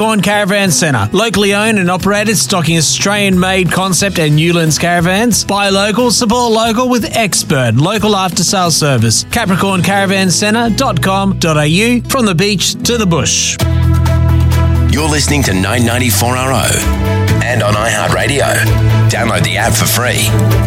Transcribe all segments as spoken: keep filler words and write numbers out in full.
Capricorn Caravan Centre, locally owned and operated, stocking Australian-made concept and Newlands caravans. Buy local, support local with expert local after-sales service. capricorn caravan centre dot com dot a u, from the beach to the bush. You're listening to nine ninety-four R O and on iHeartRadio. Download the app for free.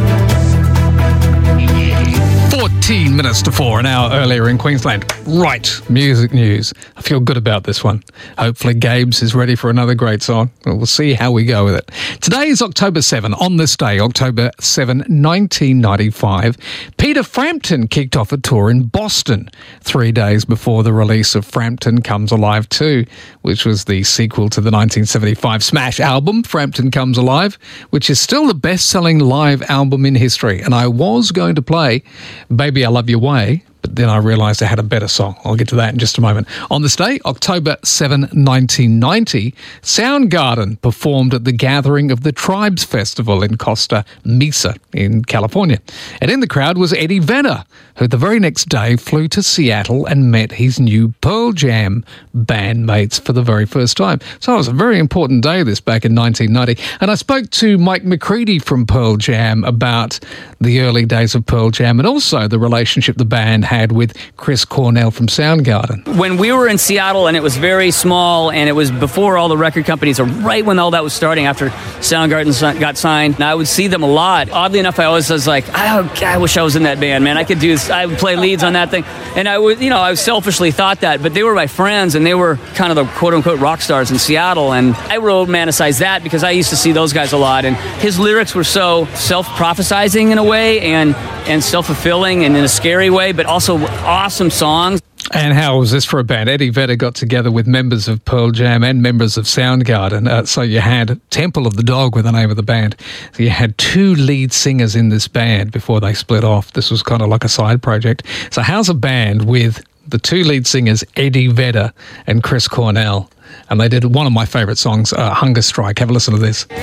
fourteen minutes to four, an hour earlier in Queensland. Right, music news. I feel good about this one. Hopefully Gabes is ready for another great song. We'll see how we go with it. Today is October seventh. On this day, October seventh, nineteen ninety-five, Peter Frampton kicked off a tour in Boston three days before the release of Frampton Comes Alive two, which was the sequel to the nineteen seventy-five smash album Frampton Comes Alive, which is still the best-selling live album in history. And I was going to play Baby I Love Your Way, but then I realised I had a better song. I'll get to that in just a moment. On this day, October seventh, nineteen ninety, Soundgarden performed at the gathering of the Tribes Festival in Costa Mesa in California. And in the crowd was Eddie Vedder, who the very next day flew to Seattle and met his new Pearl Jam bandmates for the very first time. So it was a very important day, this, back in nineteen ninety. And I spoke to Mike McCready from Pearl Jam about the early days of Pearl Jam and also the relationship the band had with Chris Cornell from Soundgarden. When we were in Seattle and it was very small and it was before all the record companies, or right when all that was starting after Soundgarden got signed, and I would see them a lot. Oddly enough, I always was like, oh, God, I wish I was in that band, man. I could do this. I would play leads on that thing. And I would, you know, I selfishly thought that, but they were my friends and they were kind of the quote-unquote rock stars in Seattle. And I romanticized that because I used to see those guys a lot. And his lyrics were so self-prophesizing in a way and, and self-fulfilling and in a scary way, but also awesome songs. And how was this for a band? Eddie Vedder got together with members of Pearl Jam and members of Soundgarden. Uh, so you had Temple of the Dog, with the name of the band. So you had two lead singers in this band before they split off. This was kind of like a side project. So how's a band with the two lead singers, Eddie Vedder and Chris Cornell? And they did one of my favourite songs, uh, Hunger Strike. Have a listen to this.